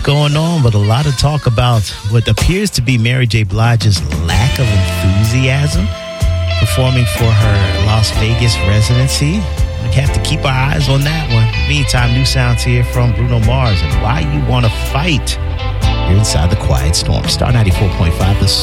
going on, but a lot of talk about what appears to be Mary J. Blige's lack of enthusiasm performing for her Las Vegas residency. We have to keep our eyes on that one. Meantime, new sounds here from Bruno Mars and Why You Wanna Fight. You're inside the Quiet Storm. Star 94.5, the